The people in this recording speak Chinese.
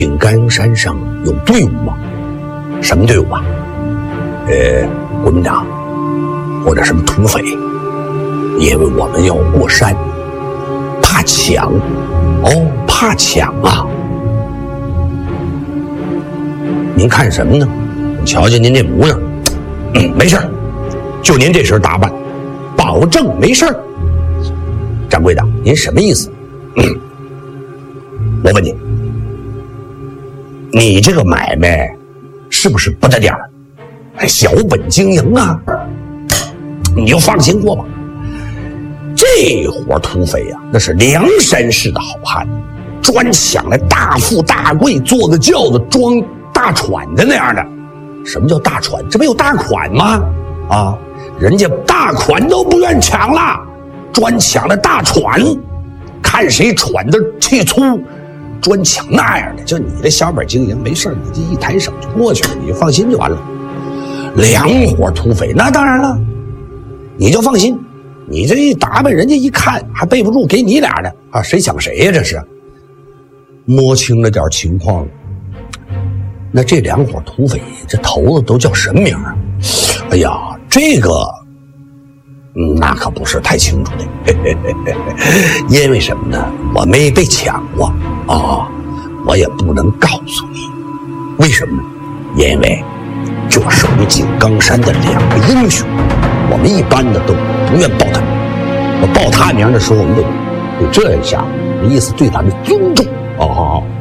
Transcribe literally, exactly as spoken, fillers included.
井冈山上有队伍吗？什么队伍啊？呃，国民党或者什么土匪？因为我们要过山，怕抢。哦，怕抢啊！您看什么呢？瞧瞧您这模样，嗯，没事儿，就您这身打扮，保证没事儿。掌柜的，您什么意思？嗯，我问你，你这个买卖是不是不得点儿？小本经营啊，你就放心过吧。这伙土匪呀、啊，那是梁山市的好汉，专抢来大富大贵，坐个轿子装大船的那样的。什么叫大船？这不有大款吗？啊，人家大款都不愿抢了，专抢了大船，看谁喘的气粗，专抢那样的。就你这小本经营没事，你这一抬手就过去了，你就放心就完了。两伙土匪，那当然了，你就放心。你这一打扮，人家一看还背不住，给你俩的啊，谁抢谁呀？这是摸清了点情况了。那这两伙土匪，这头子都叫什么名啊？哎呀，这个，嗯，那可不是太清楚的，嘿嘿嘿嘿，因为什么呢？我没被抢过啊，我也不能告诉你。为什么呢？因为这是我们井冈山的两个英雄。我们一般的都不愿报他，我报他名的时候，我们得得这样一下，意思对他们尊重。哦，好好。